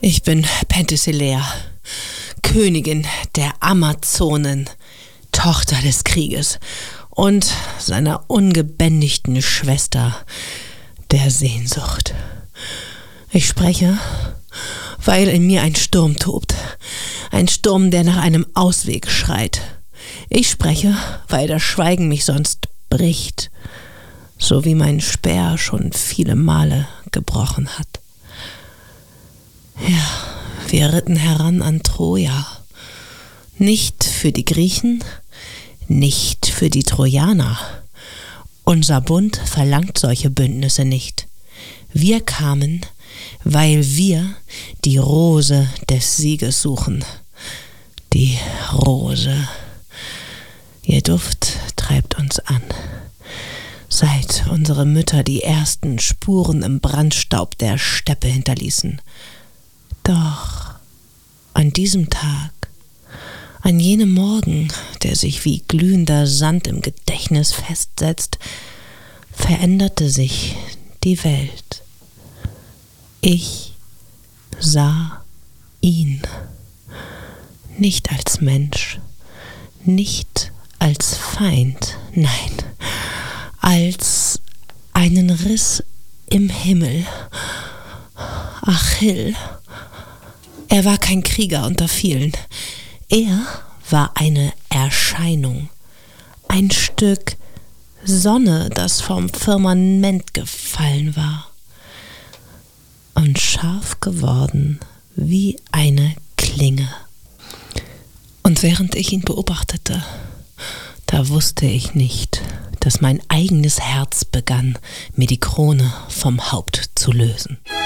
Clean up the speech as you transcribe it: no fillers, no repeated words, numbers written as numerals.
Ich bin Penthesilea, Königin der Amazonen, Tochter des Krieges und seiner ungebändigten Schwester, der Sehnsucht. Ich spreche, weil in mir ein Sturm tobt, ein Sturm, der nach einem Ausweg schreit. Ich spreche, weil das Schweigen mich sonst bricht, so wie mein Speer schon viele Male gebrochen hat. Ja, wir ritten heran an Troja. Nicht für die Griechen, nicht für die Trojaner. Unser Bund verlangt solche Bündnisse nicht. Wir kamen, weil wir die Rose des Sieges suchen. Die Rose. Ihr Duft treibt uns an. Seit unsere Mütter die ersten Spuren im Brandstaub der Steppe hinterließen. Doch an diesem Tag, an jenem Morgen, der sich wie glühender Sand im Gedächtnis festsetzt, veränderte sich die Welt. Ich sah ihn, nicht als Mensch, nicht als Feind, nein, als einen Riss im Himmel. Achill. Er war kein Krieger unter vielen. Er war eine Erscheinung. Ein Stück Sonne, das vom Firmament gefallen war. Und scharf geworden wie eine Klinge. Und während ich ihn beobachtete, da wusste ich nicht, dass mein eigenes Herz begann, mir die Krone vom Haupt zu lösen.